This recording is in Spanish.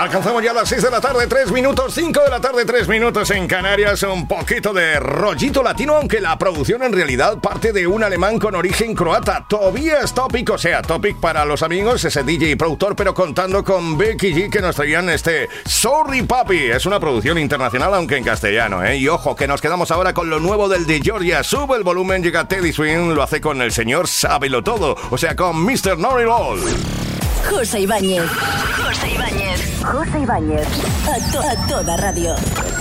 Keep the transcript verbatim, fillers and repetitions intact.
Alcanzamos ya las seis de la tarde, tres minutos, cinco de la tarde, tres minutos en Canarias. Un poquito de rollito latino, aunque la producción en realidad parte de un alemán con origen croata, Tobias Topic, o sea, Topic para los amigos, ese D J y productor, pero contando con Becky G, que nos traían este Sorry Papi. Es una producción internacional, aunque en castellano, ¿eh? Y ojo, que nos quedamos ahora con lo nuevo del de Georgia. Sube el volumen, llega Teddy Swing, lo hace con el señor Sábelo Todo, o sea, con mister Know-It-All. José Ibáñez. José Ibáñez. José Ibáñez. A, to- a toda radio.